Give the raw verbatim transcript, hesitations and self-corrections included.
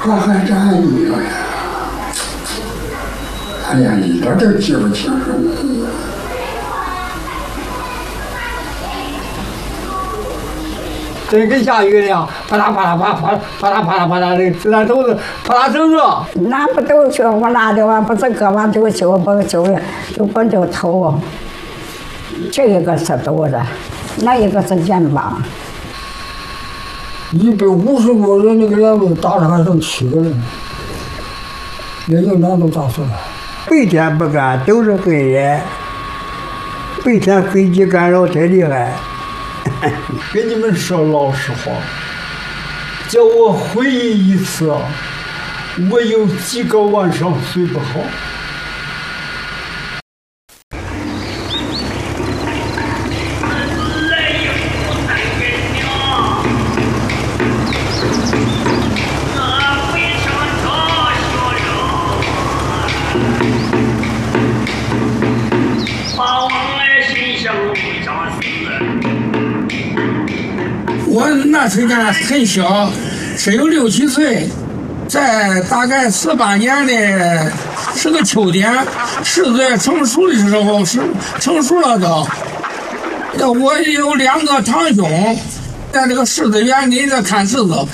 他还占一个呀！哎呀，一点都记不清楚。 这跟下雨一样，啪啦啪啦啪啪啪啦啪啦啪啦的，那都是啪啦整个。 那不都是我拉的话，不是割完就就不就就不就头，这一个是肚子，那一个是肩膀。 一百五十多人那个人都打了还剩七个人，连营长都打死了。 白天不干都是黑夜，白天飞机干扰太厉害。跟你们说老实话，叫我回忆一次，我有几个晚上睡不好。 我那时间很小，只有六七岁，在大概四八年的是个秋天，柿子也成熟的时候，是成熟了都。我有两个堂兄，在这个柿子园里在看柿子。